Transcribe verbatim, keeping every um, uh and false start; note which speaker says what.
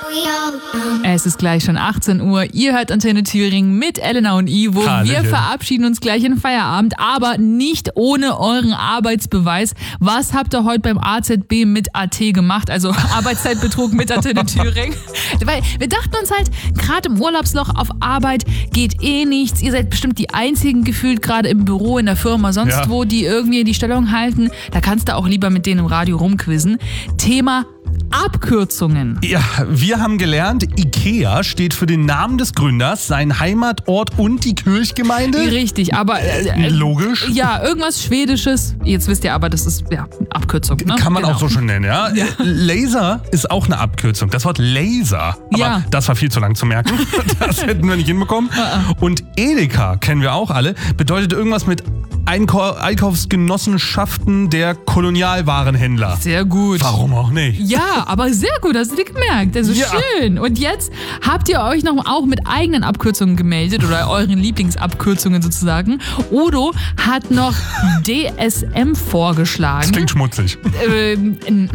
Speaker 1: Es ist gleich schon achtzehn Uhr. Ihr hört Antenne Thüringen mit Elena und Ivo.
Speaker 2: Hallöchen.
Speaker 1: Wir verabschieden uns gleich in den Feierabend, aber nicht ohne euren Arbeitsbeweis. Was habt ihr heute beim A Z B mit A T gemacht? Also Arbeitszeitbetrug mit Antenne Thüringen. Weil wir dachten uns halt, gerade im Urlaubsloch auf Arbeit geht eh nichts. Ihr seid bestimmt die einzigen gefühlt gerade im Büro, in der Firma, sonst
Speaker 2: Ja.
Speaker 1: wo, die irgendwie die Stellung halten. Da kannst du auch lieber mit denen im Radio rumquizzen. Thema Abkürzungen.
Speaker 2: Ja, wir haben gelernt, IKEA steht für den Namen des Gründers, seinen Heimatort und die Kirchgemeinde.
Speaker 1: Richtig, aber äh,
Speaker 2: Logisch.
Speaker 1: Ja, irgendwas Schwedisches. Jetzt wisst ihr aber, das ist ja Abkürzung. Ne?
Speaker 2: Kann man
Speaker 1: Genau.
Speaker 2: auch so schon nennen, ja?
Speaker 1: Ja.
Speaker 2: Laser ist auch eine Abkürzung. Das Wort Laser. Aber
Speaker 1: Ja.
Speaker 2: das war viel zu lang zu merken. Das hätten wir nicht hinbekommen. Und Edeka, kennen wir auch alle, bedeutet irgendwas mit Einkau- Einkaufsgenossenschaften der Kolonialwarenhändler.
Speaker 1: Sehr gut.
Speaker 2: Warum auch nicht?
Speaker 1: Ja, aber sehr gut, hast du dir gemerkt. Also
Speaker 2: Ja.
Speaker 1: schön. Und jetzt habt ihr euch noch auch mit eigenen Abkürzungen gemeldet oder euren Lieblingsabkürzungen sozusagen. Odo hat noch D S M vorgeschlagen.
Speaker 2: Das klingt schmutzig.
Speaker 1: Ähm,